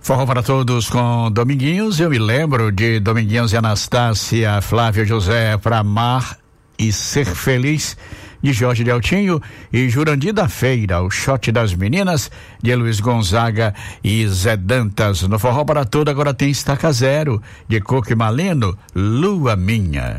Forró para todos com Dominguinhos. Eu me lembro de Dominguinhos e Anastácia, Flávio José, para amar e ser feliz, de Jorge Deltinho e Jurandir da Feira, o shot das meninas, de Luiz Gonzaga e Zé Dantas. No Forró para Todo agora tem Estaca Zero, de Coque Maleno, Lua Minha.